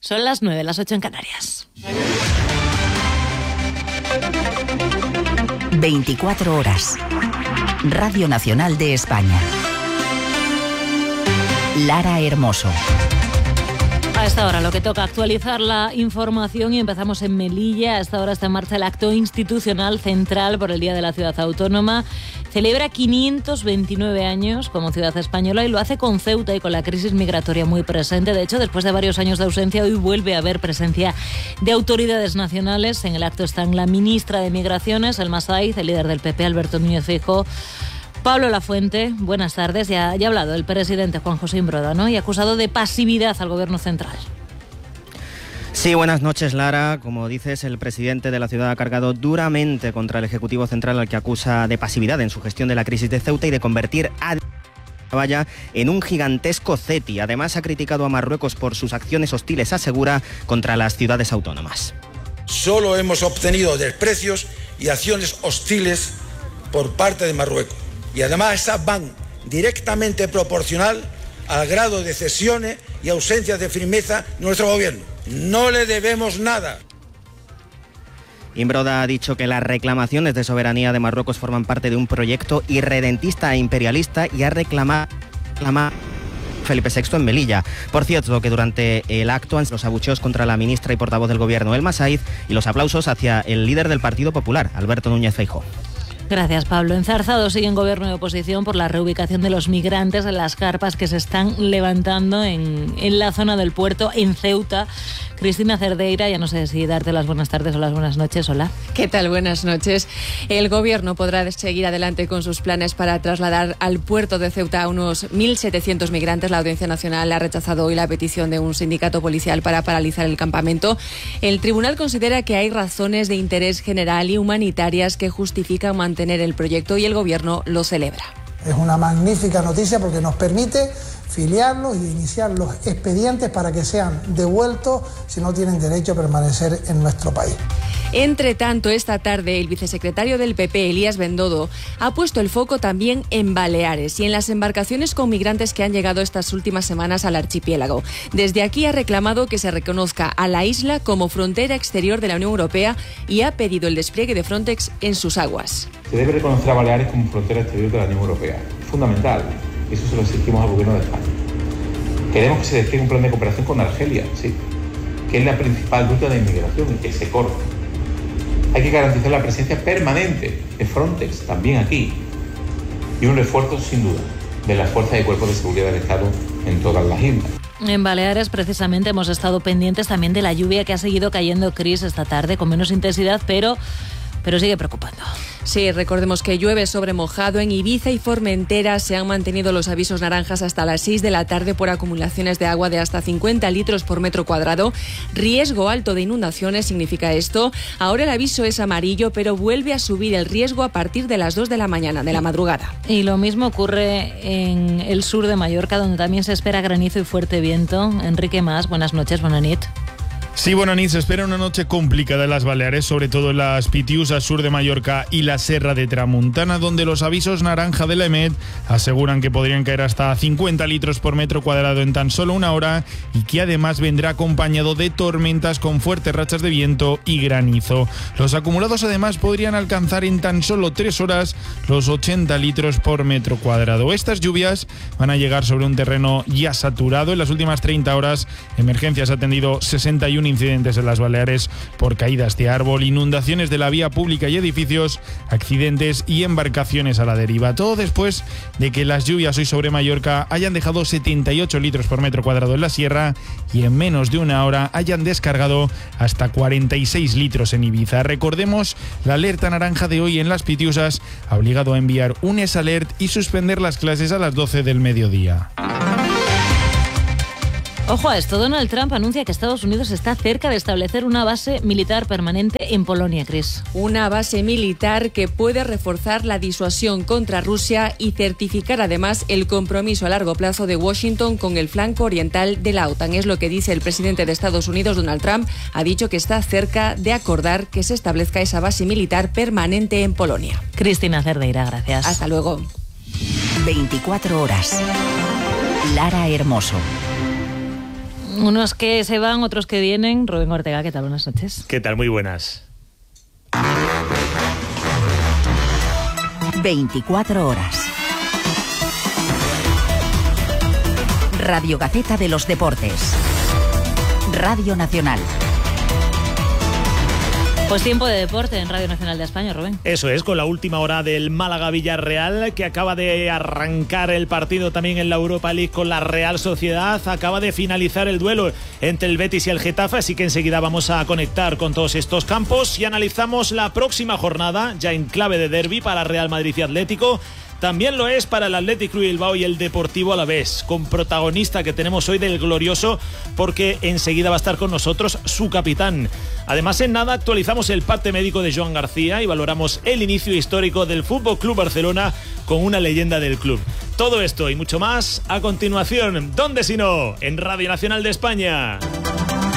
Son las 9, las 8 en Canarias. 24 horas. Radio Nacional de España. Lara Hermoso. A esta hora lo que toca actualizar la información y empezamos en Melilla. A esta hora está en marcha el acto institucional central por el Día de la Ciudad Autónoma. Celebra 529 años como ciudad española y lo hace con Ceuta y con la crisis migratoria muy presente. De hecho, después de varios años de ausencia, hoy vuelve a haber presencia de autoridades nacionales. En el acto están la ministra de Migraciones, Elma Saiz, el líder del PP, Alberto Núñez Feijóo, Pablo Lafuente. Buenas tardes. Ya ha hablado el presidente Juan José Imbroda, ¿no? Y ha acusado de pasividad al Gobierno central. Sí, buenas noches, Lara. Como dices, el presidente de la ciudad ha cargado duramente contra el Ejecutivo Central, al que acusa de pasividad en su gestión de la crisis de Ceuta y de convertir a Valla en un gigantesco CETI. Además, ha criticado a Marruecos por sus acciones hostiles, asegura, contra las ciudades autónomas. Solo hemos obtenido desprecios y acciones hostiles por parte de Marruecos. Y además estas van directamente proporcional al grado de cesiones y ausencias de firmeza de nuestro gobierno. No le debemos nada. Imbroda ha dicho que las reclamaciones de soberanía de Marruecos forman parte de un proyecto irredentista e imperialista y ha reclamado Felipe VI en Melilla. Por cierto, que durante el acto, los abucheos contra la ministra y portavoz del Gobierno, Elma Saiz, y los aplausos hacia el líder del Partido Popular, Alberto Núñez Feijóo. Gracias, Pablo. Enzarzado sigue en Gobierno de oposición por la reubicación de los migrantes en las carpas que se están levantando en la zona del puerto, en Ceuta. Cristina Cerdeira, ya no sé si darte las buenas tardes o las buenas noches. Hola. ¿Qué tal? Buenas noches. El Gobierno podrá seguir adelante con sus planes para trasladar al puerto de Ceuta a unos 1.700 migrantes. La Audiencia Nacional ha rechazado hoy la petición de un sindicato policial para paralizar el campamento. El tribunal considera que hay razones de interés general y humanitarias que justifican mantener el proyecto y el Gobierno lo celebra. Es una magnífica noticia porque nos permite filiarlos y iniciar los expedientes para que sean devueltos si no tienen derecho a permanecer en nuestro país. Entre tanto, esta tarde el vicesecretario del PP, Elías Bendodo, ha puesto el foco también en Baleares y en las embarcaciones con migrantes que han llegado estas últimas semanas al archipiélago. Desde aquí ha reclamado que se reconozca a la isla como frontera exterior de la Unión Europea y ha pedido el despliegue de Frontex en sus aguas. Se debe reconocer a Baleares como frontera exterior de la Unión Europea. Es fundamental. Eso se lo exigimos al Gobierno de España. Queremos que se despliegue un plan de cooperación con Argelia, sí, que es la principal ruta de inmigración y que se corte. Hay que garantizar la presencia permanente de Frontex también aquí y un refuerzo, sin duda, de las fuerzas y cuerpos de seguridad del Estado en todas las islas. En Baleares, precisamente, hemos estado pendientes también de la lluvia que ha seguido cayendo, Cris, esta tarde, con menos intensidad, pero sigue preocupando. Sí, recordemos que llueve sobre mojado. En Ibiza y Formentera se han mantenido los avisos naranjas hasta las 6 de la tarde por acumulaciones de agua de hasta 50 litros por metro cuadrado. Riesgo alto de inundaciones significa esto. Ahora el aviso es amarillo, pero vuelve a subir el riesgo a partir de las 2 de la mañana, de la madrugada. Y lo mismo ocurre en el sur de Mallorca, donde también se espera granizo y fuerte viento. Enrique Mas, buenas noches, buena nit. Sí, buenas noches. Se espera una noche complicada en las Baleares, sobre todo en las Pitiusas, sur de Mallorca y la Serra de Tramuntana, donde los avisos naranja de la EMET aseguran que podrían caer hasta 50 litros por metro cuadrado en tan solo una hora y que además vendrá acompañado de tormentas con fuertes rachas de viento y granizo. Los acumulados además podrían alcanzar en tan solo 3 horas los 80 litros por metro cuadrado. Estas lluvias van a llegar sobre un terreno ya saturado. En las últimas 30 horas, Emergencias ha atendido 61 incidentes en las Baleares por caídas de árbol, inundaciones de la vía pública y edificios, accidentes y embarcaciones a la deriva. Todo después de que las lluvias hoy sobre Mallorca hayan dejado 78 litros por metro cuadrado en la sierra y en menos de una hora hayan descargado hasta 46 litros en Ibiza. Recordemos, la alerta naranja de hoy en las Pitiusas ha obligado a enviar un ESALERT y suspender las clases a las 12 del mediodía. Ojo a esto, Donald Trump anuncia que Estados Unidos está cerca de establecer una base militar permanente en Polonia, Cris. Una base militar que puede reforzar la disuasión contra Rusia y certificar además el compromiso a largo plazo de Washington con el flanco oriental de la OTAN. Es lo que dice el presidente de Estados Unidos, Donald Trump. Ha dicho que está cerca de acordar que se establezca esa base militar permanente en Polonia. Cristina Cerdeira, gracias. Hasta luego. 24 horas. Lara Hermoso. Unos que se van, otros que vienen. Rubén Ortega, ¿qué tal? Buenas noches. ¿Qué tal? Muy buenas. 24 horas. Radio Gaceta de los Deportes. Radio Nacional. Pues tiempo de deporte en Radio Nacional de España, Rubén. Eso es, con la última hora del Málaga-Villarreal, que acaba de arrancar el partido también en la Europa League con la Real Sociedad. Acaba de finalizar el duelo entre el Betis y el Getafe, así que enseguida vamos a conectar con todos estos campos y analizamos la próxima jornada, ya en clave de derbi para Real Madrid y Atlético. También lo es para el Athletic Club Bilbao y el Deportivo Alavés, con protagonista que tenemos hoy del glorioso, porque enseguida va a estar con nosotros su capitán. Además, en nada actualizamos el parte médico de Joan García y valoramos el inicio histórico del Fútbol Club Barcelona con una leyenda del club. Todo esto y mucho más a continuación. ¿Dónde si no? En Radio Nacional de España.